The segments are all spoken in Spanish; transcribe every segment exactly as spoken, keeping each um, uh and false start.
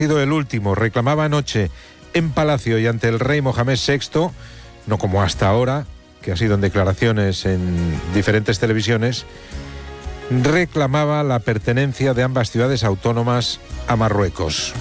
sido el último. Reclamaba anoche en Palacio y ante el rey Mohamed sexto, no como hasta ahora, que ha sido en declaraciones en diferentes televisiones, reclamaba la pertenencia de ambas ciudades autónomas a Marruecos.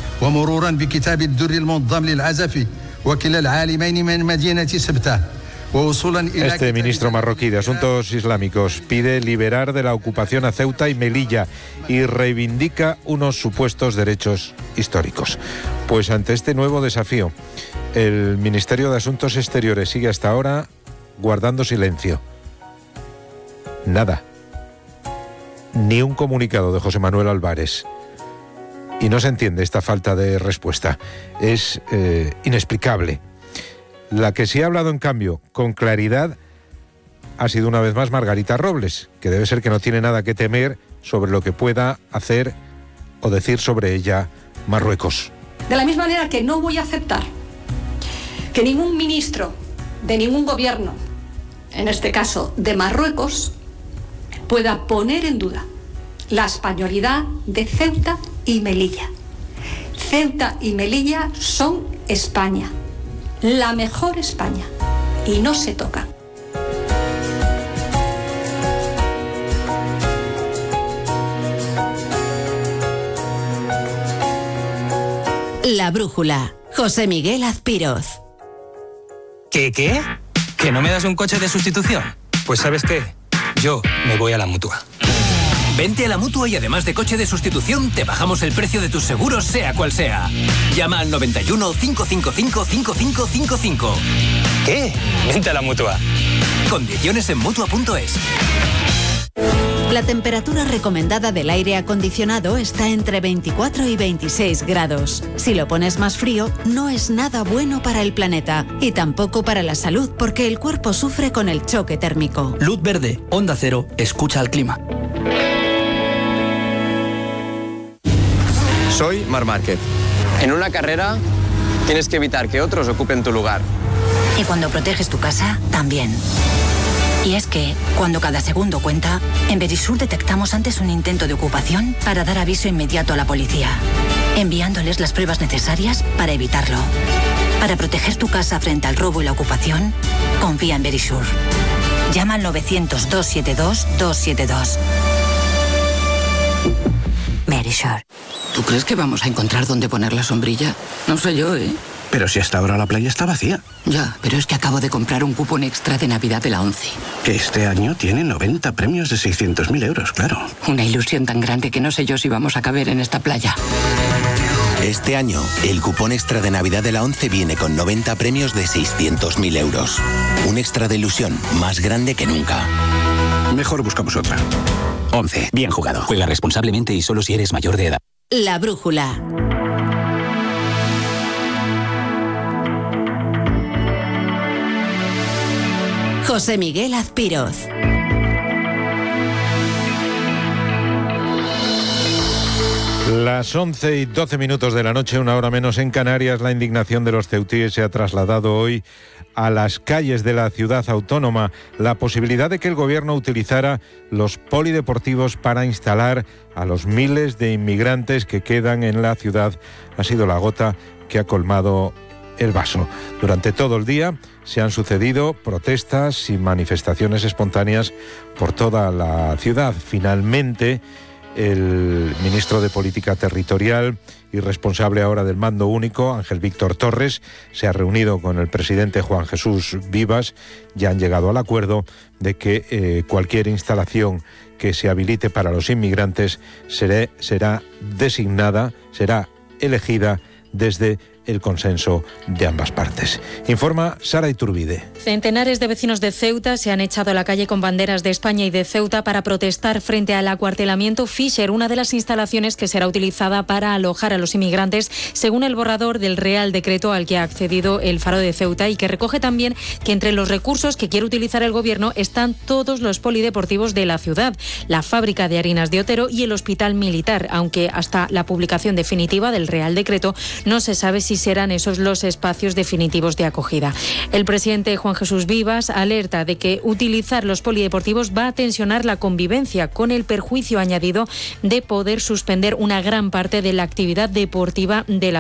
Este ministro marroquí de Asuntos Islámicos pide liberar de la ocupación a Ceuta y Melilla y reivindica unos supuestos derechos históricos. Pues ante este nuevo desafío, el Ministerio de Asuntos Exteriores sigue hasta ahora guardando silencio. Nada. Ni un comunicado de José Manuel Álvarez. Y no se entiende esta falta de respuesta. Es eh, inexplicable. La que sí ha hablado, en cambio, con claridad, ha sido una vez más Margarita Robles, que debe ser que no tiene nada que temer sobre lo que pueda hacer o decir sobre ella Marruecos. De la misma manera que no voy a aceptar que ningún ministro de ningún gobierno, en este caso de Marruecos, pueda poner en duda la españolidad de Ceuta y Melilla. Ceuta y Melilla son España, la mejor España, y no se tocan. La brújula, José Miguel Azpiroz. ¿Qué, qué? ¿Que no me das un coche de sustitución? Pues ¿sabes qué? Yo me voy a la Mutua. Vente a la Mutua y además de coche de sustitución, te bajamos el precio de tus seguros, sea cual sea. Llama al noventa y uno, cinco cinco cinco, cinco cinco cinco cinco. ¿Qué? Vente a la Mutua. Condiciones en Mutua punto es. La temperatura recomendada del aire acondicionado está entre veinticuatro y veintiséis grados. Si lo pones más frío, no es nada bueno para el planeta y tampoco para la salud, porque el cuerpo sufre con el choque térmico. Luz verde, Onda Cero, escucha al clima. Soy Marc Márquez. En una carrera tienes que evitar que otros ocupen tu lugar. Y cuando proteges tu casa, también. Y es que, cuando cada segundo cuenta, en Verisur detectamos antes un intento de ocupación para dar aviso inmediato a la policía, enviándoles las pruebas necesarias para evitarlo. Para proteger tu casa frente al robo y la ocupación, confía en Verisur. Llama al novecientos, doscientos setenta y dos, doscientos setenta y dos. Verisur. ¿Tú crees que vamos a encontrar dónde poner la sombrilla? No sé yo, ¿eh? Pero si hasta ahora la playa está vacía. Ya, pero es que acabo de comprar un cupón extra de Navidad de la ONCE. Que este año tiene noventa premios de seiscientos mil euros, claro. Una ilusión tan grande que no sé yo si vamos a caber en esta playa. Este año, el cupón extra de Navidad de la ONCE viene con noventa premios de seiscientos mil euros. Un extra de ilusión más grande que nunca. Mejor buscamos otra. ONCE, bien jugado. Juega responsablemente y solo si eres mayor de edad. La brújula. José Miguel Azpiroz. Las once y doce minutos de la noche, una hora menos en Canarias. La indignación de los ceutíes se ha trasladado hoy a las calles de la ciudad autónoma. La posibilidad de que el gobierno utilizara los polideportivos para instalar a los miles de inmigrantes que quedan en la ciudad ha sido la gota que ha colmado el vaso. Durante todo el día se han sucedido protestas y manifestaciones espontáneas por toda la ciudad. Finalmente, el ministro de Política Territorial y responsable ahora del Mando Único, Ángel Víctor Torres, se ha reunido con el presidente Juan Jesús Vivas. Ya han llegado al acuerdo de que eh, cualquier instalación que se habilite para los inmigrantes será, será designada, será elegida desde el consenso de ambas partes. Informa Sara Iturbide. Centenares de vecinos de Ceuta se han echado a la calle con banderas de España y de Ceuta para protestar frente al acuartelamiento Fisher, una de las instalaciones que será utilizada para alojar a los inmigrantes, según el borrador del Real Decreto al que ha accedido el Faro de Ceuta, y que recoge también que entre los recursos que quiere utilizar el gobierno están todos los polideportivos de la ciudad, la fábrica de harinas de Otero y el hospital militar, aunque hasta la publicación definitiva del Real Decreto no se sabe si si serán esos los espacios definitivos de acogida. El presidente Juan Jesús Vivas alerta de que utilizar los polideportivos va a tensionar la convivencia, con el perjuicio añadido de poder suspender una gran parte de la actividad deportiva de la